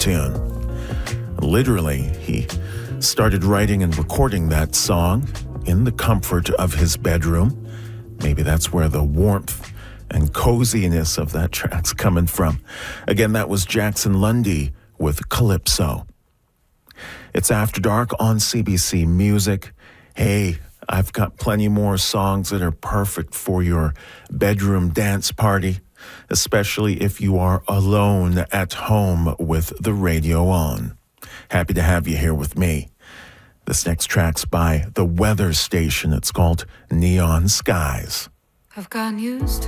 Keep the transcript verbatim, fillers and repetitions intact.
tune. Literally, he started writing and recording that song in the comfort of his bedroom. Maybe that's where the warmth and coziness of that track's coming from. Again, that was Jackson Lundy with Calypso. It's After Dark on C B C Music. Hey, I've got plenty more songs that are perfect for your bedroom dance party, especially if you are alone at home with the radio on. Happy to have you here with me. This next track's by The Weather Station. It's called Neon Skies. I've gotten used